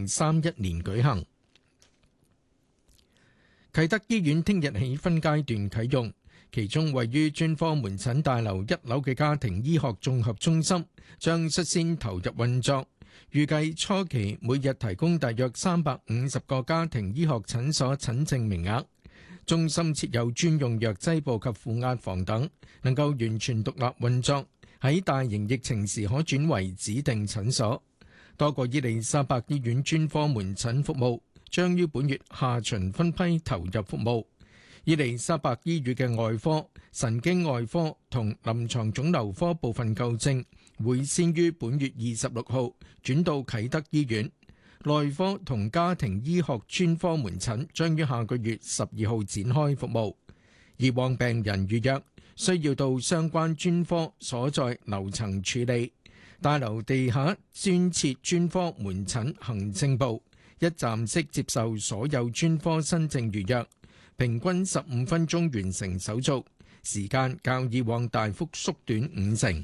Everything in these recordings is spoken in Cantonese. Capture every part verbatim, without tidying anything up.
零三一年舉行。啟德醫院聽日起分階段啟用，其中位於專科門診大樓一樓嘅家庭醫學綜合中心將率先投入運作，預計初期每日提供大約三百五十個家庭醫學診所診症名額。中心設有專用藥劑部及負壓房等，能夠完全獨立運作，喺大型疫情時可轉為指定診所。多個伊利沙伯醫院專科門診服務將於本月下旬分批投入服務。伊利沙伯醫院嘅外科、神經外科同臨床腫瘤科部分舊症會先於本月二十六號轉到啟德醫院。內科同家庭醫學專科門診將於下個月十二號展開服務。以往病人預約需要到相關專科所在樓層處理。大樓地下專設專科門診行政部，一站式接受所有專科新症預約，平均十五分鐘完成手續，時間較以往大幅縮短五成。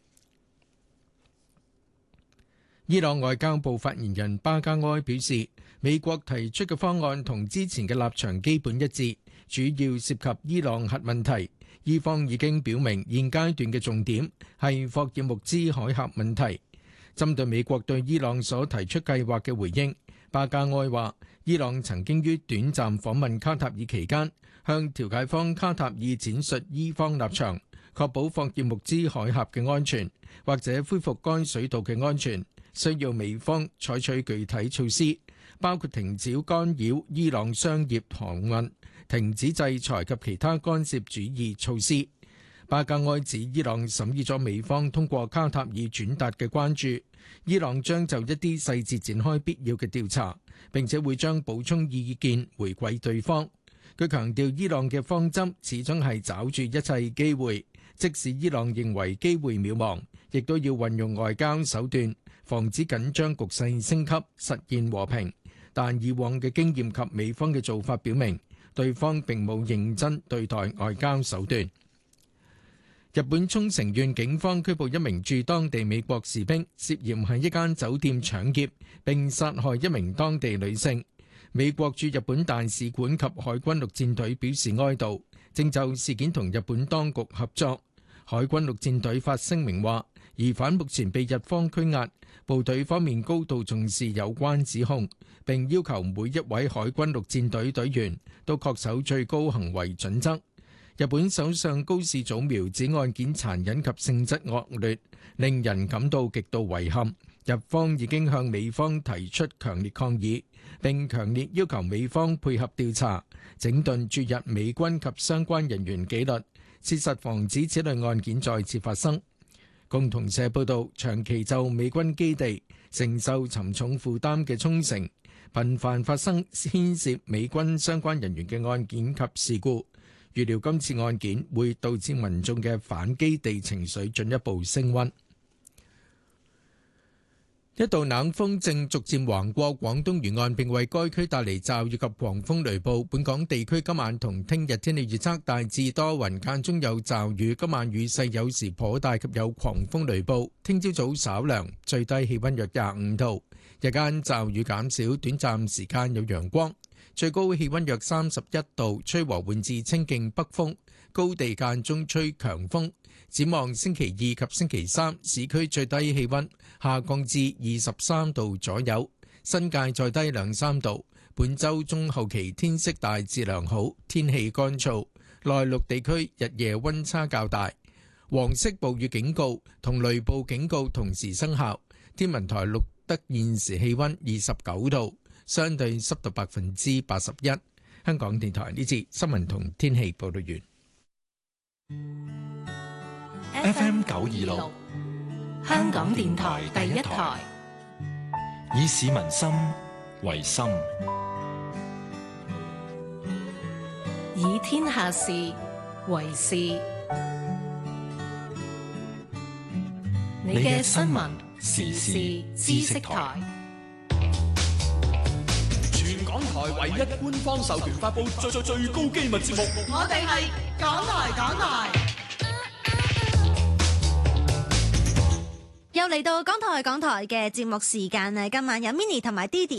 伊朗外交部發言人巴加埃表示，美國提出嘅方案同之前嘅立場基本一致，主要涉及伊朗核問題。伊方已經表明現階段嘅重點係霍爾木茲海峽問題。針對美國對伊朗所提出計劃嘅回應，巴加埃話，伊朗曾經於短暫訪問卡塔爾期間，向調解方卡塔爾展述伊方立場，確保霍爾木茲海峽嘅安全，或者恢復該水道嘅安全，需要美方採取具體措施，包括停止干擾伊朗商業航運、停止制裁及其他干涉主義措施。巴格埃指伊朗審議咗美方通過卡塔爾轉達嘅關注，伊朗將就一啲細節展開必要嘅調查，並且會將補充意見回饋對方。佢強調伊朗嘅方針始終係抓住一切機會，即使伊朗認為機會渺茫，亦都要運用外交手段，防止緊張局勢升級，實現和平。但以往嘅經驗及美方嘅做法表明，對方並冇認真對待外交手段。日本沖繩縣警方拘捕一名駐當地美國士兵，涉嫌喺一間酒店搶劫並殺害一名當地女性。美國駐日本大使館及海軍陸戰隊表示哀悼，正就事件同日本當局合作。海軍陸戰隊發聲明話，疑犯目前被日方拘押，部隊方面高度重視有關指控，並要求每一位海軍陸戰隊隊員都恪守最高行為準則。日本首相高市早苗指案件殘忍及性質惡劣，令人感到極度遺憾。日方已經向美方提出強烈抗議，並強烈要求美方配合調查，整頓駐日美軍及相關人員紀律，切實防止此類案件再次發生。共同社報道，長期就美軍基地承受沉重負擔嘅沖繩，頻繁發生牽涉美軍相關人員嘅案件及事故。預料今次案件會導致民眾嘅反基地情緒進一步升溫。一道冷鋒正逐漸橫過廣東沿岸，並為該區帶嚟驟雨及狂風雷暴。本港地區今晚同聽日天氣預測大致多雲，間中有驟雨。今晚雨勢有時頗大及有狂風雷暴。聽朝早稍涼，最低氣溫約廿五度。日間驟雨減少，短暫時間有陽光。最高氣溫約三十一度，吹和緩至清勁北風，高地間中吹強風。展望星期二及星期三，市區最低氣溫下降至二十三度左右，新界再低兩三度。本週中後期天色大致良好，天氣乾燥，內陸地區日夜溫差較大。黃色暴雨警告同雷暴警告同時生效。天文台錄得現時氣溫二十九度。相對濕度百分之八十一。香港電台呢節新聞同天氣報道完。 F M 九二六，香港電台第一台，以市民心為心， 以天下事為事。你嘅新聞時事知識台。 港台唯一官方授權發布最最最高機密節目， 我哋係港台港台。 又嚟到港台港台嘅節目時間啊！今晚有 Minnie 同埋 Didi。